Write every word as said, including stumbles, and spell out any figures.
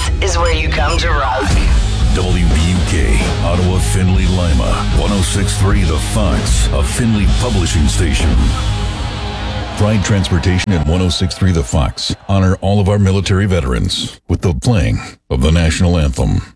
is where you come to rock. W B U K, Ottawa, Findlay, Lima, one oh six point three The Fox, a Findlay publishing station. Pride Transportation and one oh six point three The Fox honor all of our military veterans with the playing of the national anthem.